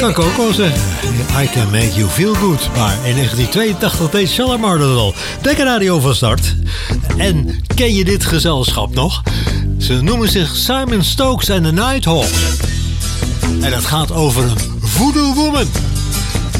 Kan ik ook wel zeggen. I Can Make You Feel Good. Maar in 1982 deed Shalamar dat al. Dekker Radio van start. En ken je dit gezelschap nog? Ze noemen zich Simon Stokes and the Nighthawks. En het gaat over een voodoo woman.